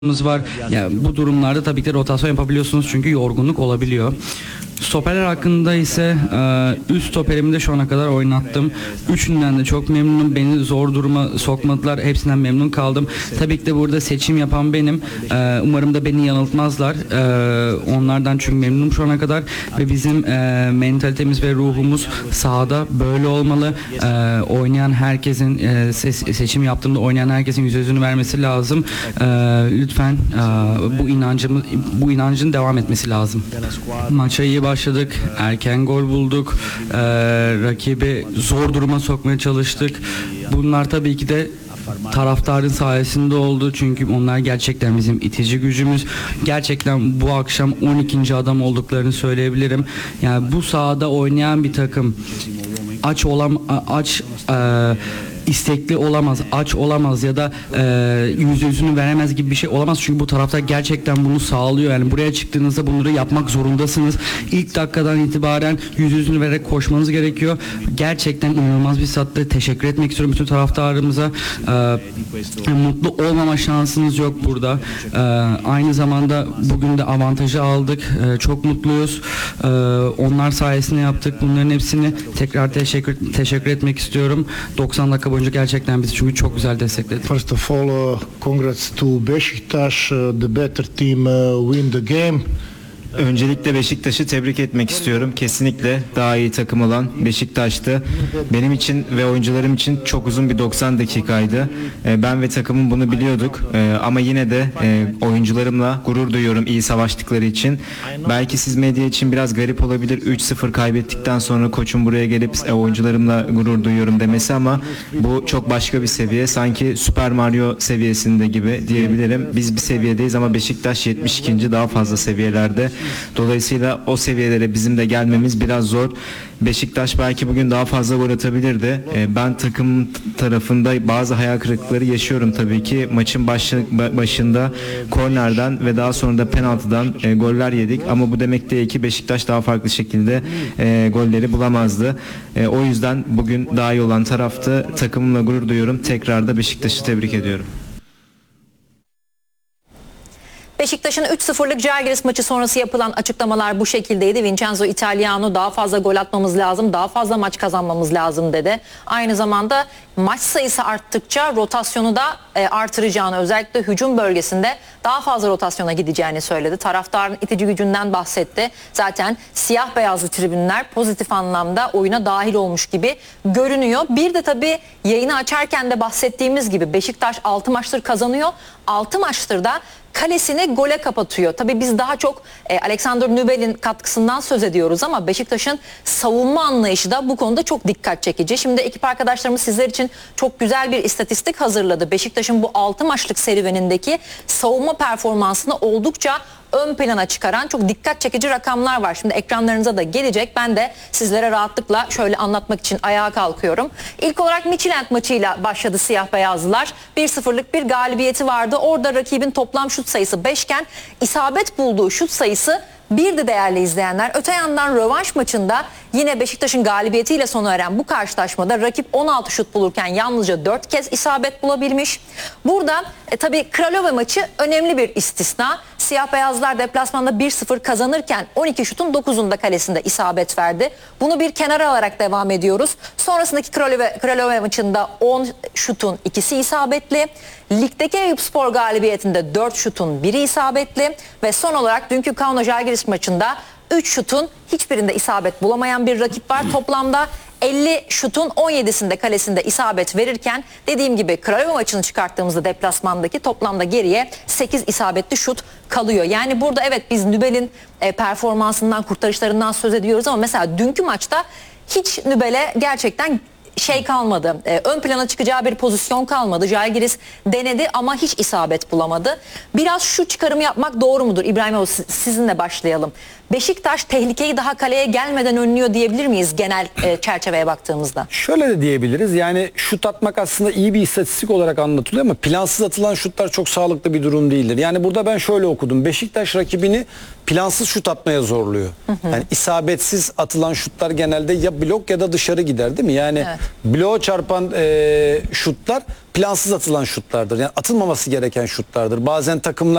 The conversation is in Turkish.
var. Yani bu durumlarda tabii ki rotasyon yapabiliyorsunuz çünkü yorgunluk olabiliyor. Stoperler hakkında ise üst stoperimi de şu ana kadar oynattım. Üçünden de çok memnunum. Beni zor duruma sokmadılar. Hepsinden memnun kaldım. Tabii ki de burada seçim yapan benim. Umarım da beni yanıltmazlar. Onlardan çünkü memnunum şu ana kadar. Ve bizim mentalitemiz ve ruhumuz sahada böyle olmalı. Oynayan herkesin seçim yaptığımda oynayan herkesin yüzünü vermesi lazım. Lütfen bu inancın devam etmesi lazım. Maça iyi başladık. Erken gol bulduk. Rakibi zor duruma sokmaya çalıştık. Bunlar tabii ki de taraftarın sayesinde oldu. Çünkü onlar gerçekten bizim itici gücümüz. Gerçekten bu akşam 12. adam olduklarını söyleyebilirim. Yani bu sahada oynayan bir takım istekli olamaz, aç olamaz ya da yüzünü veremez gibi bir şey olamaz. Çünkü bu taraftar gerçekten bunu sağlıyor. Yani buraya çıktığınızda bunları yapmak zorundasınız. İlk dakikadan itibaren yüzünü vererek koşmanız gerekiyor. Gerçekten inanılmaz bir sattı. Teşekkür etmek istiyorum bütün taraftarımıza. Mutlu olmama şansınız yok burada. Aynı zamanda bugün de avantajı aldık. Çok mutluyuz. Onlar sayesinde yaptık. Bunların hepsini tekrar teşekkür etmek istiyorum. 90 dakika boyunca gerçekten bizi çünkü çok güzel destekledi. First of all, congrats to Beşiktaş. The better team win the game. Öncelikle Beşiktaş'ı tebrik etmek istiyorum. Kesinlikle daha iyi takım olan Beşiktaş'tı. Benim için ve oyuncularım için çok uzun bir 90 dakikaydı. Ben ve takımım bunu biliyorduk. Ama yine de oyuncularımla gurur duyuyorum iyi savaştıkları için. Belki siz medya için biraz garip olabilir. 3-0 kaybettikten sonra koçum buraya gelip oyuncularımla gurur duyuyorum demesi ama bu çok başka bir seviye. Sanki Super Mario seviyesinde gibi diyebilirim. Biz bir seviyedeyiz ama Beşiktaş 72. daha fazla seviyelerde. Dolayısıyla o seviyelere bizim de gelmemiz biraz zor. Beşiktaş belki bugün daha fazla gol atabilirdi. Ben takım tarafında bazı hayal kırıklıkları yaşıyorum tabii ki. Maçın başında kornerden ve daha sonra da penaltıdan goller yedik. Ama bu demek değil ki Beşiktaş daha farklı şekilde golleri bulamazdı. O yüzden bugün daha iyi olan taraftı. Takımımla gurur duyuyorum. Tekrar da Beşiktaş'ı tebrik ediyorum. Beşiktaş'ın 3-0'lık Žalgiris maçı sonrası yapılan açıklamalar bu şekildeydi. Vincenzo Italiano daha fazla gol atmamız lazım, daha fazla maç kazanmamız lazım dedi. Aynı zamanda maç sayısı arttıkça rotasyonu da artıracağını, özellikle hücum bölgesinde daha fazla rotasyona gideceğini söyledi. Taraftarın itici gücünden bahsetti. Zaten siyah beyazlı tribünler pozitif anlamda oyuna dahil olmuş gibi görünüyor. Bir de tabii yayını açarken de bahsettiğimiz gibi Beşiktaş 6 maçtır kazanıyor. 6 maçtır da kalesini gole kapatıyor. Tabii biz daha çok Alexander Nübel'in katkısından söz ediyoruz ama Beşiktaş'ın savunma anlayışı da bu konuda çok dikkat çekici. Şimdi ekip arkadaşlarımız sizler için çok güzel bir istatistik hazırladı. Beşiktaş'ın bu 6 maçlık serüvenindeki savunma performansını oldukça ön plana çıkaran çok dikkat çekici rakamlar var. Şimdi ekranlarınıza da gelecek. Ben de sizlere rahatlıkla şöyle anlatmak için ayağa kalkıyorum. İlk olarak Midtjylland maçıyla başladı siyah beyazlılar. 1-0'lık bir galibiyeti vardı. Orada rakibin toplam şut sayısı 5 iken isabet bulduğu şut sayısı 1'di değerli izleyenler. Öte yandan rövanş maçında yine Beşiktaş'ın galibiyetiyle sona eren bu karşılaşmada rakip 16 şut bulurken yalnızca 4 kez isabet bulabilmiş. Burada tabii Kralove maçı önemli bir istisna. Siyah beyazlar deplasmanda 1-0 kazanırken 12 şutun 9'unda kalesinde isabet verdi. Bunu bir kenara alarak devam ediyoruz. Sonrasındaki Kralove maçında 10 şutun 2'si isabetli. Ligdeki Eyüpspor galibiyetinde 4 şutun 1'i isabetli ve son olarak dünkü Kauno Žalgiris maçında 3 şutun hiçbirinde isabet bulamayan bir rakip var. Toplamda 50 şutun 17'sinde kalesinde isabet verirken dediğim gibi Kralove maçını çıkarttığımızda deplasmandaki toplamda geriye 8 isabetli şut kalıyor. Yani burada evet biz Nübel'in performansından, kurtarışlarından söz ediyoruz ama mesela dünkü maçta hiç Nübel'e gerçekten kalmadı. Ön plana çıkacağı bir pozisyon kalmadı. Žalgiris denedi ama hiç isabet bulamadı. Biraz şu çıkarım yapmak doğru mudur? İbrahim, sizinle başlayalım. Beşiktaş tehlikeyi daha kaleye gelmeden önlüyor diyebilir miyiz genel çerçeveye baktığımızda? Şöyle de diyebiliriz. Yani şut atmak aslında iyi bir istatistik olarak anlatılıyor ama plansız atılan şutlar çok sağlıklı bir durum değildir. Yani burada ben şöyle okudum. Beşiktaş rakibini plansız şut atmaya zorluyor. Yani isabetsiz atılan şutlar genelde ya blok ya da dışarı gider değil mi? Yani evet. bloğa çarpan şutlar plansız atılan şutlardır. Yani atılmaması gereken şutlardır. Bazen takımlar